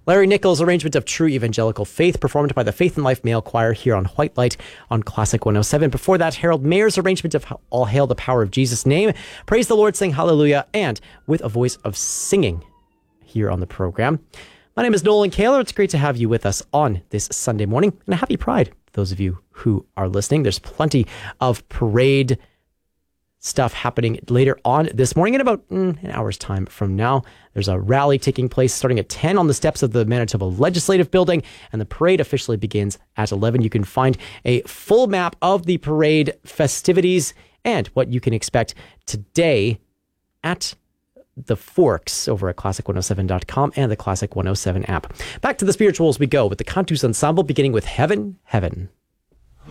Larry Nichols' arrangement of True Evangelical Faith, performed by the Faith and Life Male Choir here on White Light on Classic 107. Before that, Harold Mayer's arrangement of All Hail the Power of Jesus' Name, Praise the Lord, Sing Hallelujah, and With a Voice of Singing here on the program. My name is Nolan Kaler. It's great to have you with us on this Sunday morning, and a happy Pride for those of you who are listening. There's plenty of parade stuff happening later on this morning. In about an hour's time from now, there's a rally taking place starting at 10 on the steps of the Manitoba Legislative Building, and the parade officially begins at 11. You can find a full map of the parade festivities and what you can expect today at the Forks over at classic107.com and the Classic 107 app. Back to the spirituals we go with the Cantus Ensemble, beginning with Heaven, Heaven.